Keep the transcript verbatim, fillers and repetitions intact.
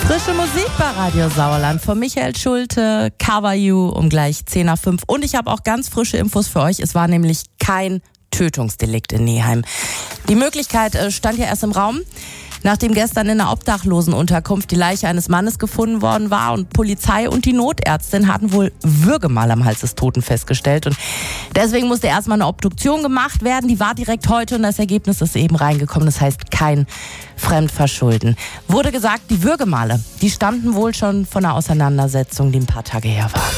Frische Musik bei Radio Sauerland von Michael Schulte, Cover You um gleich zehn nach fünf. Und ich habe auch ganz frische Infos für euch. Es war nämlich kein Tötungsdelikt in Neheim. Die Möglichkeit äh, stand ja erst im Raum, nachdem gestern in einer Obdachlosenunterkunft die Leiche eines Mannes gefunden worden war und Polizei und die Notärztin hatten wohl Würgemal am Hals des Toten festgestellt. Und deswegen musste erstmal eine Obduktion gemacht werden. Die war direkt heute und das Ergebnis ist eben reingekommen. Das heißt kein Fremdverschulden. Wurde gesagt, die Würgemale, die stammten wohl schon von einer Auseinandersetzung, die ein paar Tage her war.